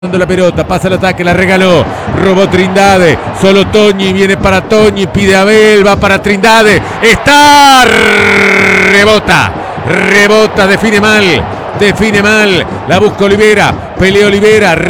La pelota, pasa el ataque, la regaló, robó Trindade, solo Toñi, viene para Toñi, pide a Abel, va para Trindade, está, rebota, define mal, la busca Olivera, pelea Olivera.